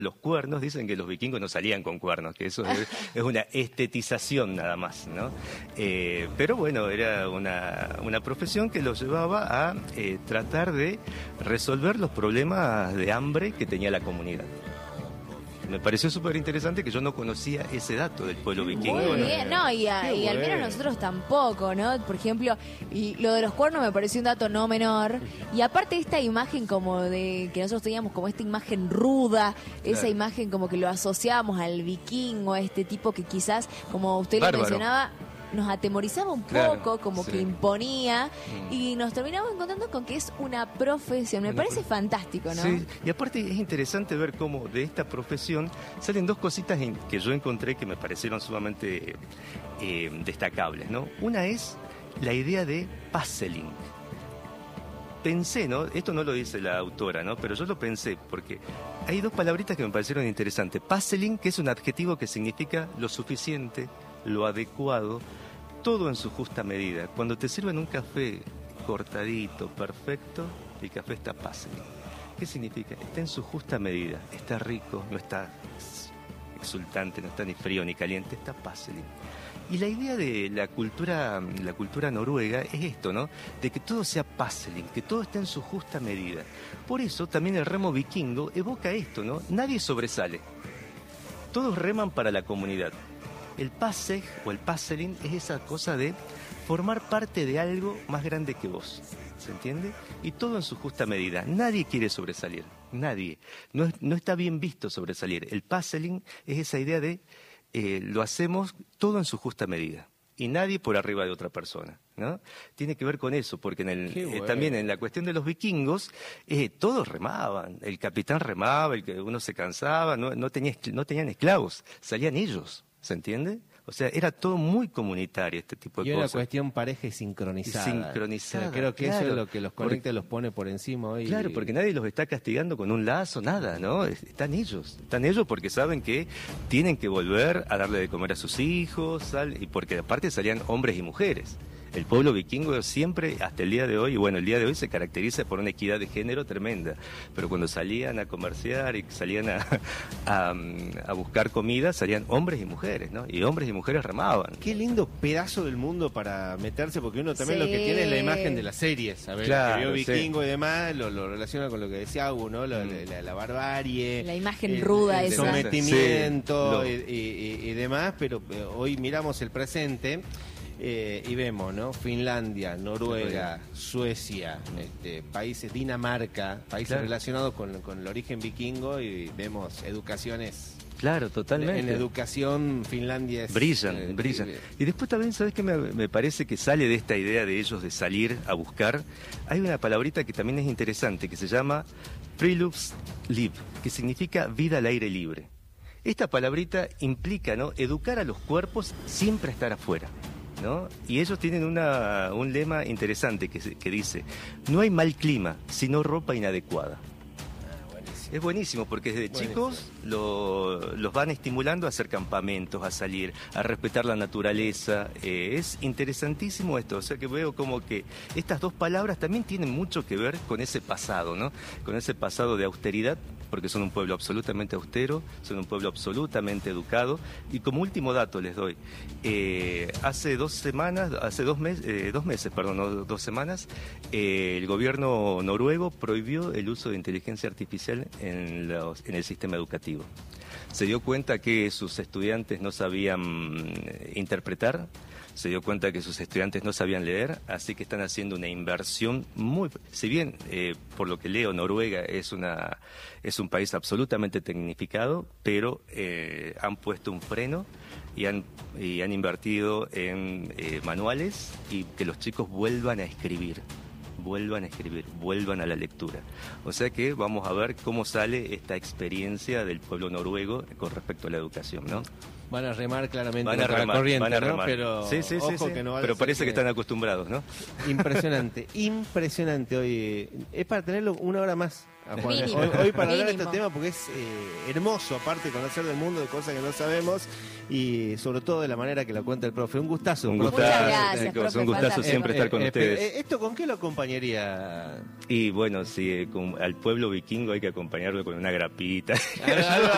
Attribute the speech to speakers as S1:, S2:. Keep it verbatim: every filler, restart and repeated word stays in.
S1: Los cuernos, dicen que los vikingos no salían con cuernos, que eso es, es una estetización nada más, ¿no? Eh, pero bueno, era una, una profesión que los llevaba a eh, tratar de resolver los problemas de hambre que tenía la comunidad. Me pareció súper interesante que yo no conocía ese dato del pueblo vikingo.
S2: Muy bien, no, y, a, y al menos nosotros tampoco, ¿no? Por ejemplo, y lo de los cuernos me pareció un dato no menor. Y aparte esta imagen como de que nosotros teníamos como esta imagen ruda, esa
S1: Claro.
S2: imagen como que lo asociábamos al vikingo, a este tipo que quizás, como usted
S1: Bárbaro.
S2: lo mencionaba, nos atemorizaba un
S1: Claro,
S2: poco, como
S1: sí.
S2: que imponía,
S1: Mm.
S2: y nos terminamos encontrando con que es una profesión. Me
S1: Una
S2: parece
S1: profe-
S2: fantástico, ¿no?
S1: Sí, y aparte es interesante ver cómo de esta profesión salen dos cositas en- que yo encontré que me parecieron sumamente eh, destacables, ¿no? Una es la idea de puzzling. Pensé, ¿no? Esto no lo dice la autora, ¿no? Pero yo lo pensé porque hay dos palabritas que me parecieron interesantes. Puzzling, que es un adjetivo que significa lo suficiente, lo adecuado, todo en su justa medida. Cuando te sirven un café cortadito, perfecto, el café está puzzling. ¿Qué significa? Está en su justa medida, está rico, no está exultante, no está ni frío ni caliente, está puzzling. Y la idea de la cultura, la cultura noruega es esto, ¿no? De que todo sea puzzling, que todo esté en su justa medida. Por eso también el remo vikingo evoca esto, ¿no? Nadie sobresale. Todos reman para la comunidad. El passeg o el puzzling es esa cosa de formar parte de algo más grande que vos. ¿Se entiende? Y todo en su justa medida. Nadie quiere sobresalir. Nadie. No, es- no está bien visto sobresalir. El puzzling es esa idea de eh, lo hacemos todo en su justa medida. Y nadie por arriba de otra persona, ¿no? Tiene que ver con eso, porque en el,
S3: Qué
S1: eh,
S3: bueno.
S1: también en la cuestión de los vikingos, eh, todos remaban. El capitán remaba, el que uno se cansaba, no, no, tenía, escl- no tenían esclavos, salían ellos, ¿se entiende? O sea, era todo muy comunitario este tipo de
S3: Y una
S1: cosas.
S3: cuestión pareja y sincronizada.
S1: Sincronizada,
S3: O sea, creo que eso
S1: claro.
S3: es lo que los conecta y los pone por encima hoy.
S1: Claro, porque nadie los está castigando con un lazo, nada, ¿no? Es- Están ellos, están ellos porque saben que tienen que volver a darle de comer a sus hijos, sal- y porque aparte salían hombres y mujeres. El pueblo vikingo siempre, hasta el día de hoy, y bueno, el día de hoy se caracteriza por una equidad de género tremenda, pero cuando salían a comerciar y salían a, a, a buscar comida, salían hombres y mujeres, ¿no? Y hombres y mujeres remaban.
S3: Qué lindo pedazo del mundo para meterse, porque uno también
S2: Sí.
S3: lo que tiene es la imagen de las series, a ver,
S1: Claro,
S3: que vio
S1: sí.
S3: Vikingo y demás, lo, lo relaciona con lo que decía Hugo, ¿no? La,
S1: Mm.
S3: la, la barbarie,
S2: La imagen
S3: el-
S2: ruda
S3: el
S2: esa.
S3: sometimiento
S1: Sí,
S3: y,
S1: lo-
S3: y- y demás, pero eh, hoy miramos el presente. Eh, y vemos, ¿no? Finlandia, Noruega, Suecia, este, países, Dinamarca, países
S1: Claro.
S3: relacionados con, con el origen vikingo, y vemos educaciones.
S1: Claro, totalmente.
S3: En educación, Finlandia es...
S1: Brillan,
S3: eh,
S1: brillan.
S3: eh,
S1: Y después también, ¿sabes qué? Me, me parece que sale de esta idea de ellos de salir a buscar. Hay una palabrita que también es interesante, que se llama Friluftsliv, que significa vida al aire libre. Esta palabrita implica, ¿no?, educar a los cuerpos siempre estar afuera, ¿no? Y ellos tienen una, un lema interesante que, se- que dice, no hay mal clima, sino ropa inadecuada. Es buenísimo porque desde
S3: Buenísimo.
S1: chicos lo- los van estimulando a hacer campamentos, a salir, a respetar la naturaleza. Eh, es interesantísimo esto, o sea que veo como que estas dos palabras también tienen mucho que ver con ese pasado, ¿no? Con ese pasado de austeridad, porque son un pueblo absolutamente austero, son un pueblo absolutamente educado. Y como último dato les doy, eh, hace dos semanas, hace dos meses, eh, dos meses, perdón, no dos semanas, eh, el gobierno noruego prohibió el uso de inteligencia artificial en, los- en el sistema educativo. Se dio cuenta que sus estudiantes no sabían eh, interpretar, se dio cuenta que sus estudiantes no sabían leer, así que están haciendo una inversión muy... Si bien, eh, por lo que leo, Noruega es, una, es un país absolutamente tecnificado, pero eh, han puesto un freno y han, y han invertido en eh, manuales y que los chicos vuelvan a escribir. vuelvan a escribir, vuelvan a la lectura. O sea que vamos a ver cómo sale esta experiencia del pueblo noruego con respecto a la educación, ¿no?
S3: Van a remar claramente
S1: Van a
S3: contra la
S1: remar,
S3: corriente,
S1: van a
S3: ¿no?
S1: remar.
S3: Pero
S1: sí, sí, sí,
S3: ojo
S1: sí.
S3: que no vaya
S1: Pero
S3: a ser
S1: parece que están acostumbrados, ¿no?
S3: Impresionante, impresionante hoy. Es para tenerlo una hora más a Juan.
S2: Mínimo.
S3: Hoy, hoy para hablar de
S2: Mínimo.
S3: este tema, porque es eh, hermoso, aparte de conocer del mundo, de cosas que no sabemos, y sobre todo de la manera que lo cuenta el profe. Un gustazo.
S1: Un
S3: profe.
S1: gustazo,
S2: Muchas gracias,
S1: chicos,
S2: profe,
S1: un gustazo
S2: fantástico.
S1: siempre estar con
S3: Eh, eh,
S1: ustedes.
S3: eh, ¿Esto con qué lo acompañaría?
S1: Y bueno, si eh, con- al pueblo vikingo hay que acompañarlo con una grapita.
S3: Algo-